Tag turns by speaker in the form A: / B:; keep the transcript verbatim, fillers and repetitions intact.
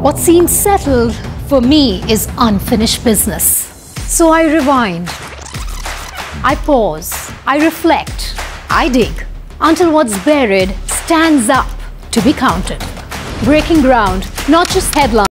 A: What seems settled for me is unfinished business. So I rewind, I pause, I reflect, I dig until what's buried stands up to be counted. Breaking ground, not just headlines.